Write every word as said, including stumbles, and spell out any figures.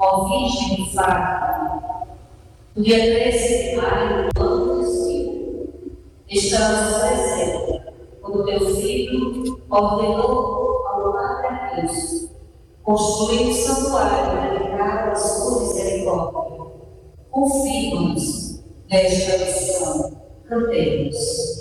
ó Virgem de Fátima, no dia treze de maio do ano dois mil, estamos presentes quando teu Filho ordenou ao Padre Deus construir um santuário dedicado à sua misericórdia. Confirma-nos nesta missão. Cantemos.